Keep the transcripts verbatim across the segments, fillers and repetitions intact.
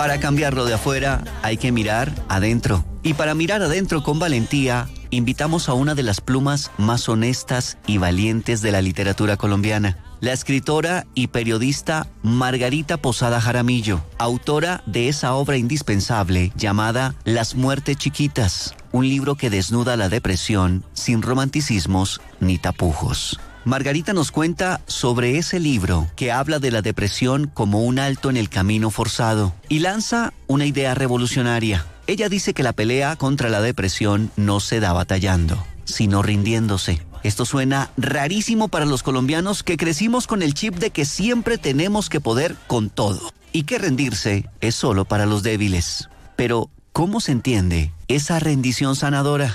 Para cambiarlo de afuera, hay que mirar adentro. Y para mirar adentro con valentía, invitamos a una de las plumas más honestas y valientes de la literatura colombiana, la escritora y periodista Margarita Posada Jaramillo, autora de esa obra indispensable llamada Las muertes chiquitas, un libro que desnuda la depresión sin romanticismos ni tapujos. Margarita nos cuenta sobre ese libro que habla de la depresión como un alto en el camino forzado y lanza una idea revolucionaria. Ella dice que la pelea contra la depresión no se da batallando, sino rindiéndose. Esto suena rarísimo para los colombianos que crecimos con el chip de que siempre tenemos que poder con todo y que rendirse es solo para los débiles. Pero, ¿cómo se entiende esa rendición sanadora?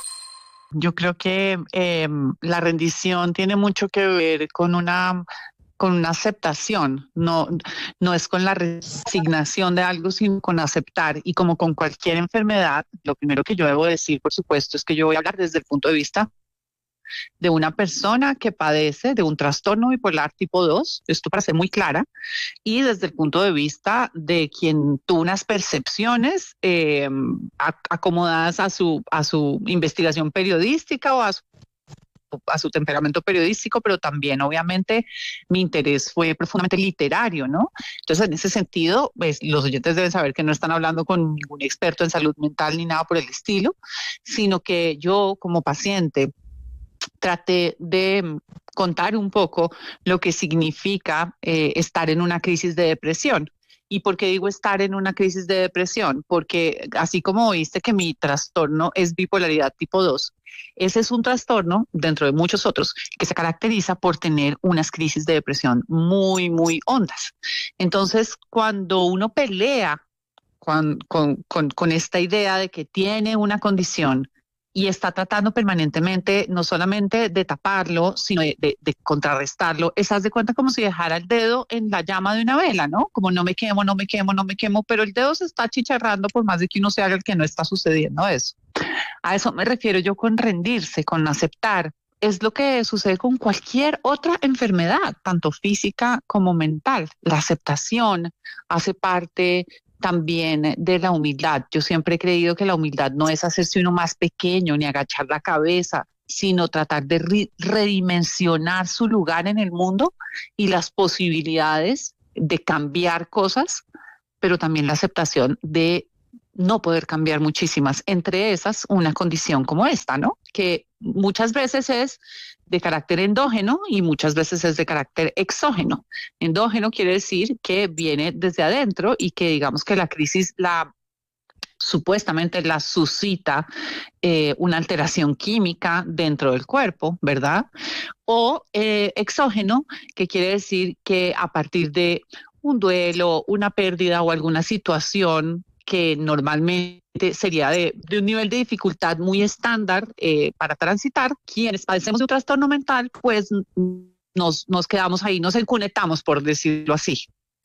Yo creo que eh, la rendición tiene mucho que ver con una, con una aceptación, no, no es con la resignación de algo, sino con aceptar. Y como con cualquier enfermedad, lo primero que yo debo decir, por supuesto, es que yo voy a hablar desde el punto de vista de una persona que padece de un trastorno bipolar tipo dos, esto para ser muy clara, y desde el punto de vista de quien tuvo unas percepciones eh, acomodadas a su, a su investigación periodística o a su a su temperamento periodístico, pero también obviamente mi interés fue profundamente literario, ¿no? Entonces, en ese sentido, pues, los oyentes deben saber que no están hablando con ningún experto en salud mental ni nada por el estilo, sino que yo como paciente traté de contar un poco lo que significa eh, estar en una crisis de depresión. ¿Y por qué digo estar en una crisis de depresión? Porque así como oíste que mi trastorno es bipolaridad tipo dos, ese es un trastorno, dentro de muchos otros, que se caracteriza por tener unas crisis de depresión muy, muy hondas. Entonces, cuando uno pelea con, con, con, con esta idea de que tiene una condición y está tratando permanentemente no solamente de taparlo, sino de, de, de contrarrestarlo, es, haz de cuenta, como si dejara el dedo en la llama de una vela, ¿no? Como no me quemo, no me quemo, no me quemo, pero el dedo se está achicharrando por más de que uno se haga el que no está sucediendo eso. A eso me refiero yo con rendirse, con aceptar. Es lo que sucede con cualquier otra enfermedad, tanto física como mental. La aceptación hace parte también de la humildad. Yo siempre he creído que la humildad no es hacerse uno más pequeño ni agachar la cabeza, sino tratar de re- redimensionar su lugar en el mundo y las posibilidades de cambiar cosas, pero también la aceptación de no poder cambiar muchísimas, entre esas una condición como esta, ¿no? Que muchas veces es de carácter endógeno y muchas veces es de carácter exógeno. Endógeno quiere decir que viene desde adentro y que digamos que la crisis la supuestamente la suscita eh, una alteración química dentro del cuerpo, ¿verdad? O eh, exógeno, que quiere decir que a partir de un duelo, una pérdida o alguna situación que normalmente sería de, de un nivel de dificultad muy estándar eh, para transitar, quienes padecemos de un trastorno mental, pues nos, nos quedamos ahí, nos encunetamos, por decirlo así.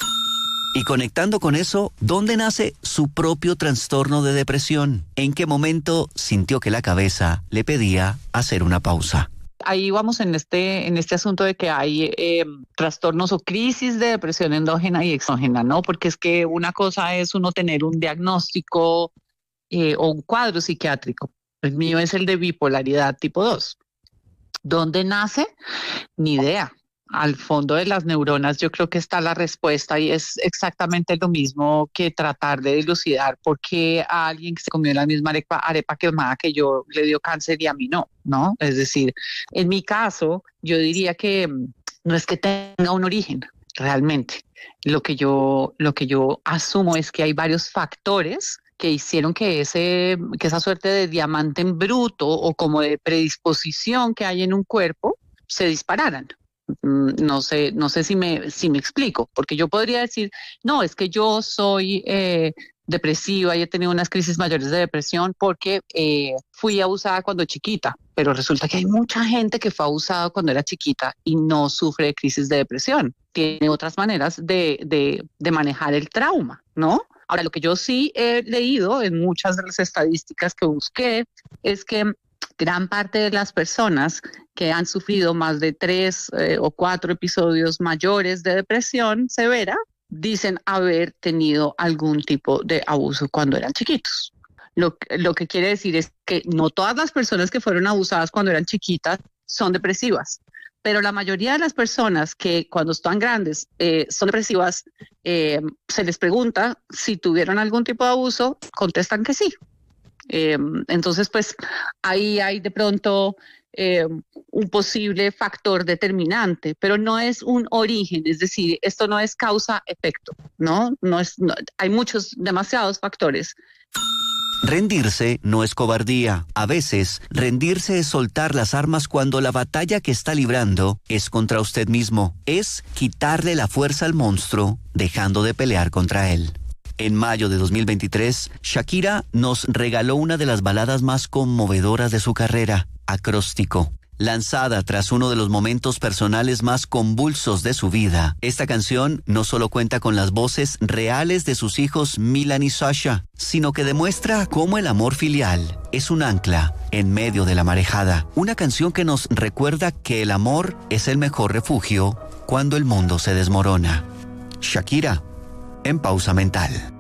Y conectando con eso, ¿dónde nace su propio trastorno de depresión? ¿En qué momento sintió que la cabeza le pedía hacer una pausa? Ahí vamos en este, en este asunto de que hay eh, trastornos o crisis de depresión endógena y exógena, ¿no? Porque es que una cosa es uno tener un diagnóstico eh, o un cuadro psiquiátrico. El mío es el de bipolaridad tipo dos. ¿Dónde nace? Ni idea. Al fondo de las neuronas yo creo que está la respuesta y es exactamente lo mismo que tratar de dilucidar por qué a alguien que se comió la misma arepa, arepa quemada que yo le dio cáncer y a mí no, ¿no? Es decir, en mi caso yo diría que no es que tenga un origen realmente. Lo que yo, lo que yo asumo es que hay varios factores que hicieron que, ese, que esa suerte de diamante en bruto o como de predisposición que hay en un cuerpo se dispararan. No sé, no sé si me, si me explico, porque yo podría decir, no, es que yo soy eh, depresiva y he tenido unas crisis mayores de depresión porque eh, fui abusada cuando chiquita, pero resulta que hay mucha gente que fue abusada cuando era chiquita y no sufre de crisis de depresión. Tiene otras maneras de, de, de manejar el trauma, ¿no? Ahora, lo que yo sí he leído en muchas de las estadísticas que busqué es que gran parte de las personas que han sufrido más de tres eh, o cuatro episodios mayores de depresión severa dicen haber tenido algún tipo de abuso cuando eran chiquitos. Lo, lo que quiere decir es que no todas las personas que fueron abusadas cuando eran chiquitas son depresivas, pero la mayoría de las personas que cuando están grandes eh, son depresivas, eh, se les pregunta si tuvieron algún tipo de abuso, contestan que sí. Eh, entonces, pues ahí hay de pronto eh, un posible factor determinante, pero no es un origen, es decir, esto no es causa-efecto, ¿no? No es, no, hay muchos, demasiados factores. Rendirse no es cobardía. A veces, rendirse es soltar las armas cuando la batalla que está librando es contra usted mismo. Es quitarle la fuerza al monstruo, dejando de pelear contra él. En mayo de dos mil veintitrés, Shakira nos regaló una de las baladas más conmovedoras de su carrera, Acróstico. Lanzada tras uno de los momentos personales más convulsos de su vida, esta canción no solo cuenta con las voces reales de sus hijos Milan y Sasha, sino que demuestra cómo el amor filial es un ancla en medio de la marejada. Una canción que nos recuerda que el amor es el mejor refugio cuando el mundo se desmorona. Shakira, en Pausa Mental.